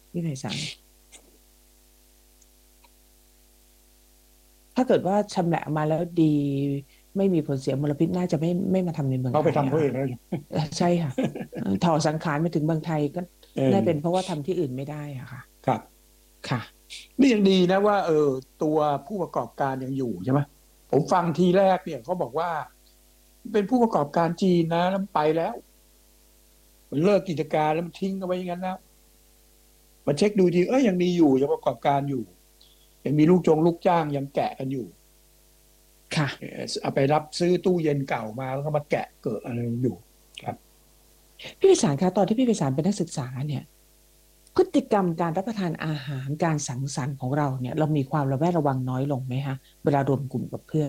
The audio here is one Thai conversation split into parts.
พี่ไพศาลถ้าเกิดว่าชำแหละมาแล้วดีไม่มีผลเสียมลพิษน่าจะไม่มาทำในเมืองเขาไปทำไทยอะค่ะเขาเองแล้วใช่ค่ะถอดสังขารมาถึงเมืองไทยก็เอน่าเป็นเพอราะว่าทำที่อื่นไม่ได้อะค่ะครับค่ะนี่ยังดีนะว่าตัวผู้ประกอบการยังอยู่ใช่ไหมผมฟังทีแรกเนี่ยเขาบอกว่าเป็นผู้ประกอบการจีนนะแล้วมันไปแล้วมันเลิกกิจการแล้วมันทิ้งเอาไว้อย่างนั้นแล้วมาเช็คดูทียังมีอยู่ยังประกอบการอยู่ยังมีลูกจ้างยังแกะกันอยู่ค่ะเอาไปรับซื้อตู้เย็นเก่ามาแล้วก็มาแกะเกิดอะไรอยู่ครับพี่ไพศาลคะตอนที่พี่ไพศาลเป็นนักศึกษาเนี่ยพฤติกรรมการรับประทานอาหารการสังสรรค์ของเราเนี่ยเรามีความระแวดระวังน้อยลงไหมคะเวลารวมกลุ่มกับเพื่อน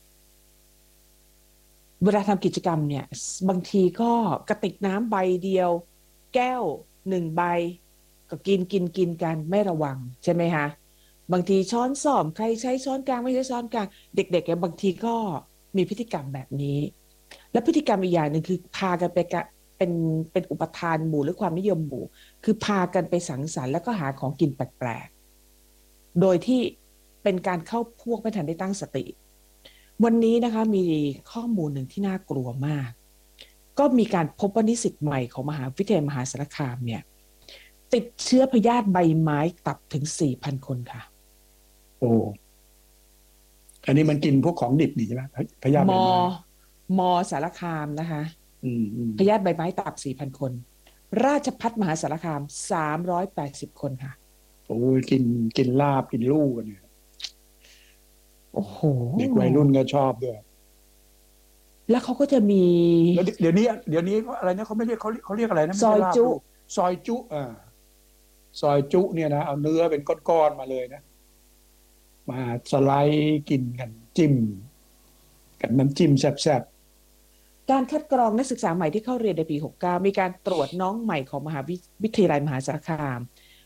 เวลาทำกิจกรรมเนี่ยบางทีก็กระติกน้ำใบเดียวแก้ว1 ใบก็กินกันไม่ระวังใช่ไหมคะบางทีช้อนส้อมใครใช้ช้อนกลางไม่ใช้ช้อนกลางเด็กๆเนี่ยบางทีก็มีพฤติกรรมแบบนี้และพฤติกรรมอีกอย่างหนึ่งคือพากันไปกะเป็นอุปทานหมู่หรือความนิยมหมู่คือพากันไปสังสรรค์แล้วก็หาของกินแปลกๆโดยที่เป็นการเข้าพวกไม่ทันได้ตั้งสติ วันนี้นะคะมีข้อมูลหนึ่งที่น่ากลัวมากก็มีการพบว่านิสิตใหม่ของมหาวิทยาลัยมหาสารคามเนี่ยติดเชื้อพยาธิใบไม้ตับถึง4,000 คนค่ะโอ้อันนี้มันกินพวกของดิบนี่ใช่ไหมพยาธิมใบไม้มสารคามนะคะอืมพยาธิใบไม้ตับ4,000 คนราชภัฏมหาสารคาม380 คนค่ะโอ้ยกินลาบกินลูกกันเนี่ยโอ้โหเด็กวัยรุ่นก็ชอบด้วยแล้วเขาก็จะมีแล้วเดี๋ยวนี้อะไรนะเขาไม่เรียกเขาเรียกอะไรนะไม่ใช่ซอยจุลาบลูกซอยจุซอยจุเนี่ยนะเอาเนื้อเป็นก้อนๆมาเลยนะมาสไลด์กินกันจิ้มกับน้ำจิ้มแซ่บการคัดกรองนักศึกษาใหม่ที่เข้าเรียนในปี69มีการตรวจน้องใหม่ของมหาวิทยาลัยมหาสารคาม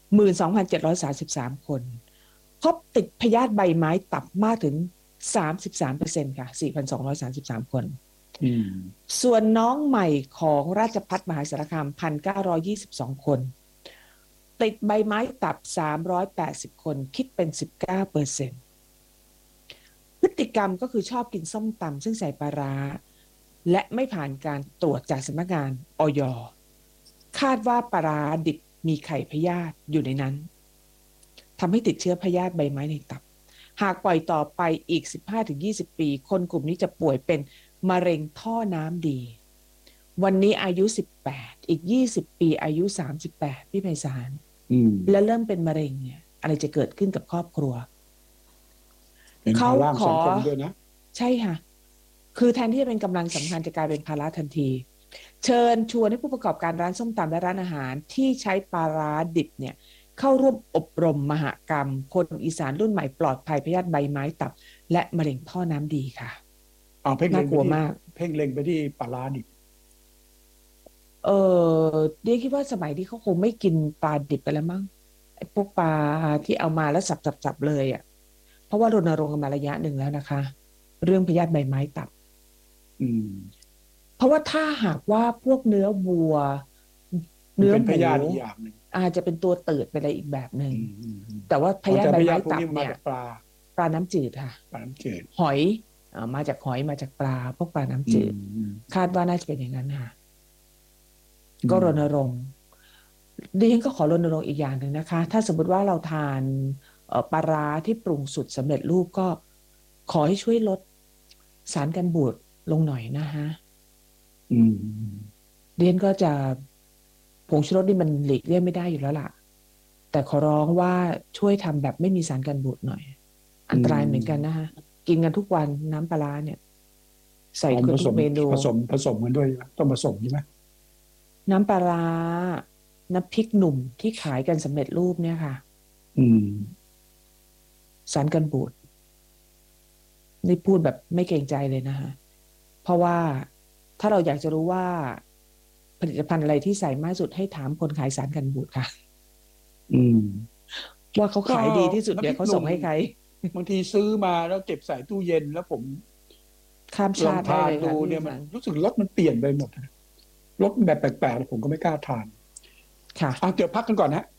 12,733 คนพบติดพยาธิใบไม้ตับมากถึง33%ค่ะ4,233 คนๆส่วนน้องใหม่ของราชภัฏมหาสารคาม1,922 คนติดใบไม้ตับ380 คนคิดเป็น19%พฤติกรรมก็คือชอบกินส้มตำซึ่งใส่ปลาร้าและไม่ผ่านการตรวจจากสำนักงานอยคาดว่าปลาร้าดิบมีไข่พยาธิอยู่ในนั้นทำให้ติดเชื้อพยาธิใบไม้ในตับหากปล่อยต่อไปอีก15-20 ปีคนกลุ่มนี้จะป่วยเป็นมะเร็งท่อน้ำดีวันนี้อายุ18อีก20ปีอายุ38พี่ไพศาลอืมและเริ่มเป็นมะเร็งเนี่ยอะไรจะเกิดขึ้นกับครอบครัวเขาเป็นภาระขอสังคมด้วยนะใช่ค่ะ คือแทนที่จะเป็นกำลังสำคัญจะกลายเป็นภาระทันทีเชิญชวนให้ผู้ประกอบการร้านส้มตำและร้านอาหารที่ใช้ปลาร้าดิบเนี่ยเข้าร่วมอบรมมหกรรมคนอีสานรุ่นใหม่ปลอดภัยพยาธิใบไม้ตับและมะเร็งท่อน้ำดีค่ะเอาน่ากลัวมากเพ่งเล็งไปที่ปลาร้าดิบเออเดียคิดว่าสมัยที่เขาคงไม่กินปลาดิบไปแล้วมั้งไอ้พวกปลาที่เอามาแล้วสับเลยอ่ะเพราะว่ารณรงค์กันมาระยะหนึ่งแล้วนะคะเรื่องพยาธิใบไม้ตับอืมเพราะว่าถ้าหากว่าพวกเนื้อวัวมันเนื้อหมูเป็นพยาธิอีกอย่างหนึ่งอาจจะเป็นตัวตืดเป็นอะไรอีกแบบหนึ่งอืมแต่ว่าพยาธิใบไม้แต่พยาธิพวกนี้มันมาตับเนี่ยจากปลาปลาน้ำจืดค่ะปลาน้ำจืดหอยมาจากหอยมาจากปลาพวกปลาน้ำอืจืดมอืมคาดว่าน่าจะเป็นอย่างนั้นค่ะอืก็รณรมงค์ดิฉันก็ขอรณรงค์อีกอย่างหนึ่งนะคะถ้าสมมติว่าเราทานปลาร้าที่ปรุงสุดสำเร็จรูปก็ขอให้ช่วยลดสารกันบูดลงหน่อยนะคะอืมเรียนก็จะผงชูรสนี่มันหลีกเลี่ยงไม่ได้อยู่แล้วล่ะ แต่ขอร้องว่าช่วยทำแบบไม่มีสารกันบูดหน่อยอัอืนตรายเหมือนกันมนะคะกินกันทุกวันน้ำปลาร้าเนี่ยใส่เอาเกือบผสมทุกเมนูผสมกันด้วยใช่ไหมต้องผสมใช่ไหมน้ำปลาร้าน้ำพริกหนุ่มที่ขายกันสำเร็จรูปเนี่ยค่ะอืมสารกันบูดนี่พูดแบบไม่เกรงใจเลยนะคะเพราะว่าถ้าเราอยากจะรู้ว่าผลิตภัณฑ์อะไรที่ใส่มากสุดให้ถามคนขายสารกันบูดค่ะอืมว่าเขาก็ขายดีที่สุดน้ำเนี่ยเขาพริกหนุ่มส่งให้ใครบางทีซื้อมาแล้วเก็บใส่ตู้เย็นแล้วผมข้ามลองชาติได้ทานดูเลยค่ะพี่เนี่ยมันสันรู้สึกรสมันเปลี่ยนไปหมดนะรสแบบแปลกๆผมก็ไม่กล้าทานค่ะเดี๋ยวพักกันก่อนนะ